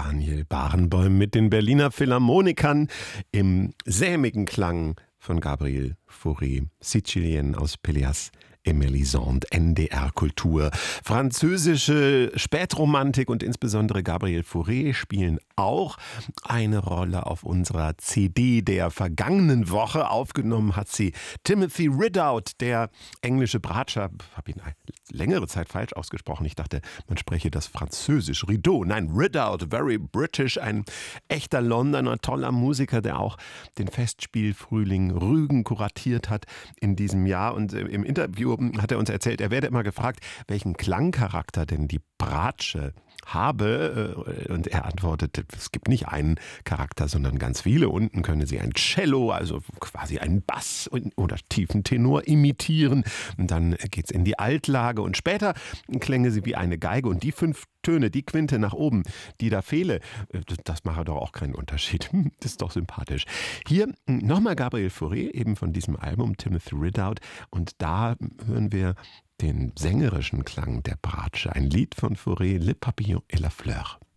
Daniel Barenboim mit den Berliner Philharmonikern im sämigen Klang von Gabriel Fauré, Sizilien aus Pelléas et Mélisande, NDR Kultur. Französische Spätromantik und insbesondere Gabriel Fauré spielen auch eine Rolle auf unserer CD der vergangenen Woche. Aufgenommen hat sie Timothy Ridout, der englische Bratscher. Ich habe ihn längere Zeit falsch ausgesprochen. Ich dachte, man spreche das Französisch. Rideau, nein, Ridout, very British. Ein echter Londoner, toller Musiker, der auch den Festspielfrühling Rügen kuratiert hat in diesem Jahr. Und im Interview hat er uns erzählt, er werde immer gefragt, welchen Klangcharakter denn die Bratsche habe. Und er antwortet, es gibt nicht einen Charakter, sondern ganz viele. Unten könne sie ein Cello, also quasi einen Bass oder tiefen Tenor imitieren. Und dann geht es in die Altlage und später klänge sie wie eine Geige. Und die 5 Töne, die Quinte nach oben, die da fehle, das mache doch auch keinen Unterschied. Das ist doch sympathisch. Hier nochmal Gabriel Fauré, eben von diesem Album Timothy Ridout. Und da hören wir den sängerischen Klang der Bratsche. Ein Lied von Fauré, Le Papillon et la Fleur.